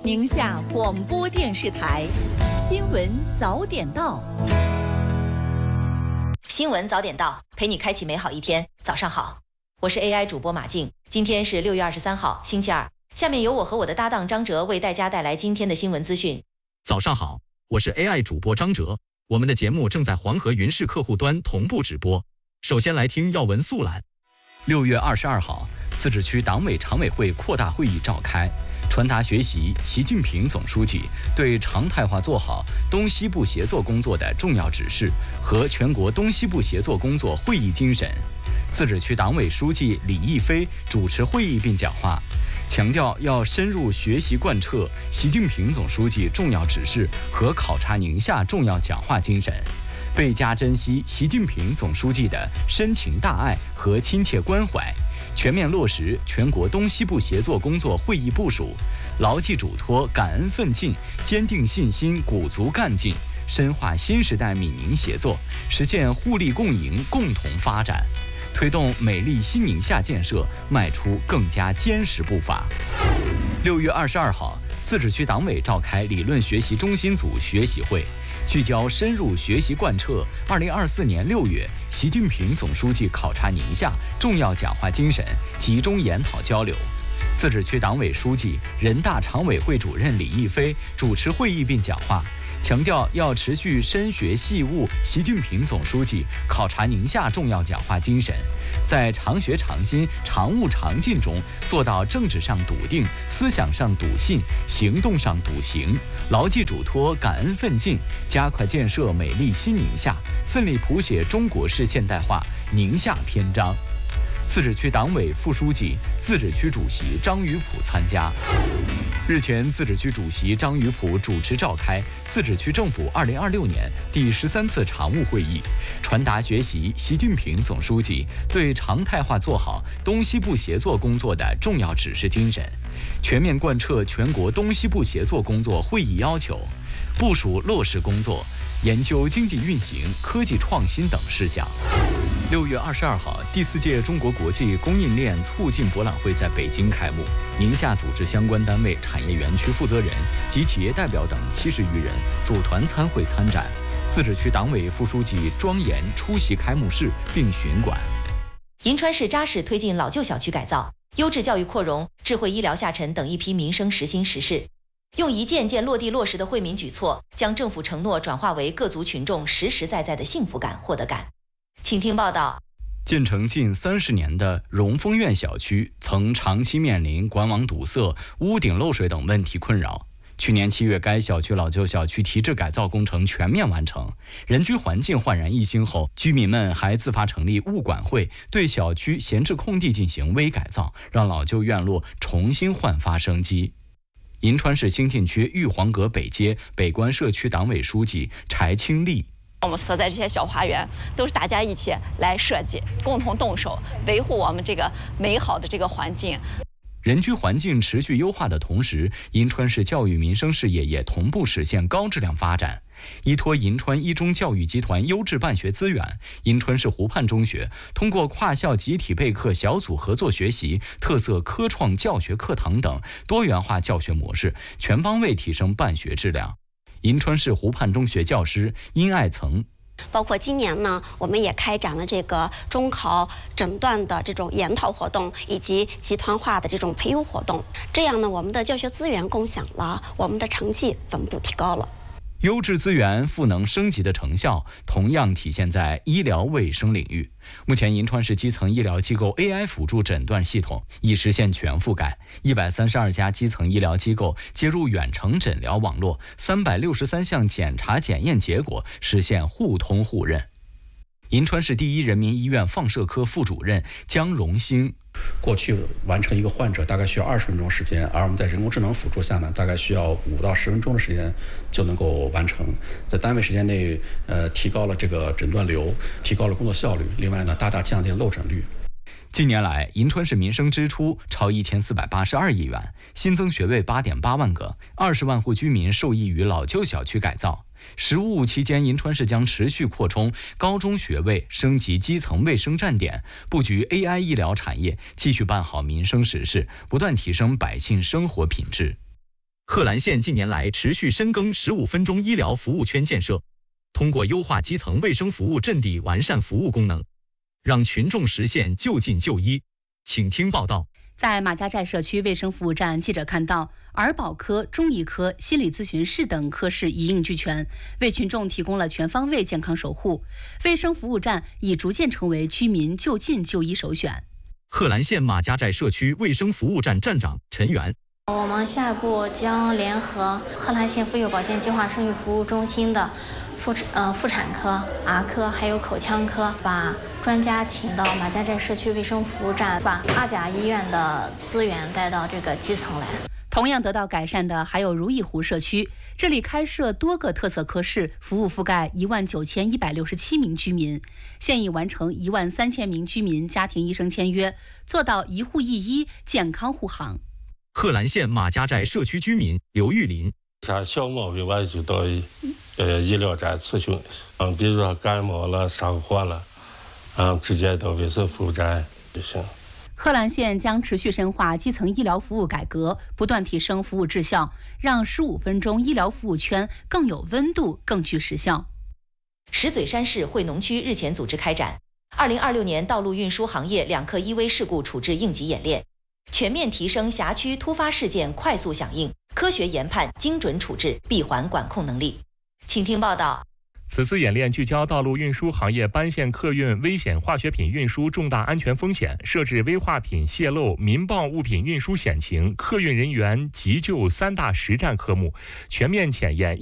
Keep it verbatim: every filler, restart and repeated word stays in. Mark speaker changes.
Speaker 1: 宁夏广播电视台新闻早点到。
Speaker 2: 新闻早点到，陪你开启美好一天。早上好，我是 A I 主播马静。今天是六月二十三号，星期二。下面由我和我的搭档张哲为大家带来今天的新闻资讯。
Speaker 3: 早上好，我是 A I 主播张哲。我们的节目正在黄河云视客户端同步直播。首先来听要闻速览。
Speaker 4: 六月二十二号，自治区党委常委会扩大会议召开，传达学习习近平总书记对常态化做好东西部协作工作的重要指示和全国东西部协作工作会议精神。自治区党委书记李毅飞主持会议并讲话，强调要深入学习贯彻习近平总书记重要指示和考察宁夏重要讲话精神，倍加珍惜习近平总书记的深情大爱和亲切关怀，全面落实全国东西部协作工作会议部署，牢记嘱托感恩奋进，坚定信心鼓足干劲，深化新时代闽宁协作，实现互利共赢共同发展，推动美丽新宁夏建设迈出更加坚实步伐。六月二十二号，自治区党委召开理论学习中心组学习会，聚焦深入学习贯彻二零二四年六月习近平总书记考察宁夏重要讲话精神，集中研讨交流。自治区党委书记、人大常委会主任李毅飞主持会议并讲话，强调要持续深学细悟习近平总书记考察宁夏重要讲话精神，在常学常新、常务常进中做到政治上笃定、思想上笃信、行动上笃行，牢记嘱托感恩奋进，加快建设美丽新宁夏，奋力谱写中国式现代化宁夏篇章。自治区党委副书记、自治区主席张于普参加。日前，自治区主席张于普主持召开自治区政府二零二六年第十三次常务会议，传达学习习近平总书记对常态化做好东西部协作工作的重要指示精神，全面贯彻全国东西部协作工作会议要求，部署落实工作，研究经济运行、科技创新等事项。六月二十二号，第四届中国国际供应链促进博览会在北京开幕。宁夏组织相关单位、产业园区负责人及企业代表等七十余人组团参会参展。自治区党委副书记庄严出席开幕式并巡馆。
Speaker 2: 银川市扎实推进老旧小区改造、优质教育扩容、智慧医疗下沉等一批民生实心实事，用一件件落地落实的惠民举措，将政府承诺转化为各族群众实实在在的幸福感、获得感。请听报道。
Speaker 4: 建成近三十年的荣丰苑小区曾长期面临管网堵塞、屋顶漏水等问题困扰。去年七月，该小区老旧小区提质改造工程全面完成，人居环境焕然一新后，居民们还自发成立物管会，对小区闲置空地进行微改造，让老旧院落重新焕发生机。银川市兴庆区玉皇阁北街北关社区党委书记柴清丽。
Speaker 5: 我们所在这些小花园都是大家一起来设计，共同动手维护我们这个美好的这个环境。
Speaker 4: 人居环境持续优化的同时，银川市教育民生事业也同步实现高质量发展。依托银川一中教育集团优质办学资源，银川市湖畔中学通过跨校集体备课、小组合作学习、特色科创教学课堂等多元化教学模式，全方位提升办学质量。银川市湖畔中学教师殷爱曾。
Speaker 6: 包括今年呢，我们也开展了这个中考诊断的这种研讨活动，以及集团化的这种培优活动。这样呢，我们的教学资源共享了，我们的成绩稳步提高了。
Speaker 4: 优质资源赋能升级的成效同样体现在医疗卫生领域。目前，银川市基层医疗机构 A I 辅助诊断系统已实现全覆盖，一百三十二家基层医疗机构接入远程诊疗网络，三百六十三项检查检验结果实现互通互认。银川市第一人民医院放射科副主任江荣兴。
Speaker 7: 过去完成一个患者大概需要二十分钟时间，而我们在人工智能辅助下呢，大概需要五到十分钟的时间就能够完成，在单位时间内，呃，提高了这个诊断流，提高了工作效率。另外呢，大大降低了漏诊率。
Speaker 4: 近年来，银川市民生支出超一千四百八十二亿元，新增学位八点八万个，二十万户居民受益于老旧小区改造。十五五期间，银川市将持续扩充高中学位，升级基层卫生站点，布局 A I 医疗产业，继续办好民生实事，不断提升百姓生活品质。
Speaker 3: 贺兰县近年来持续深耕十五分钟医疗服务圈建设，通过优化基层卫生服务阵地，完善服务功能，让群众实现就近就医。请听报道。
Speaker 8: 在马家寨社区卫生服务站，记者看到儿保科、中医科、心理咨询室等科室一应俱全，为群众提供了全方位健康守护。卫生服务站已逐渐成为居民就近就医首选。
Speaker 3: 贺兰县马家寨社区卫生服务站站长陈元。
Speaker 9: 我们下一步将联合贺兰县妇幼保健计划生育服务中心的妇呃妇产科、儿科还有口腔科，把专家请到马家寨社区卫生服务站，把阿甲医院的资源带到这个基层来。
Speaker 8: 同样得到改善的还有如意湖社区，这里开设多个特色科室，服务覆盖一万九千一百六十七名居民，现已完成一万三千名居民家庭医生签约，做到一户一医，健康护航。
Speaker 3: 贺兰县马家寨社区居民刘玉林。
Speaker 10: 啥小毛病我就到呃医疗站咨询，嗯，比如说感冒了、上火了，嗯，直接到卫生服务站就行。
Speaker 8: 贺兰县将持续深化基层医疗服务改革，不断提升服务质效，让十五分钟医疗服务圈更有温度、更具实效。
Speaker 2: 石嘴山市惠农区日前组织开展二零二六年道路运输行业两克依危事故处置应急演练，全面提升辖区突发事件快速响应、科学研判、精准处置、闭环管控能力。请听报道。
Speaker 11: 此次演练聚焦道路运输行业班线客运危险化学品运输重大安全风险，设置危化品泄漏、民报物品运输险情、客运人员急救三大实战科目，全面检验